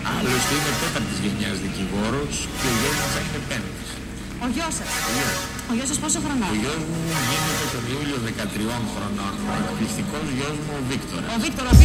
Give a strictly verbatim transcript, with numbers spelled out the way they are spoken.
Άλλωστε είναι τέταρτης γενιάς δικηγόρος και ο γιος μου θα είναι πέμπτης. Ο γιος σας. Ο γιος. Ο γιος σας πόσο χρονών? Ο γιος μου γίνεται τον Ιούλιο δεκατριών χρονών. Ο εκπληκτικός γιος μου ο Βίκτορας. Ο Βίκτορας.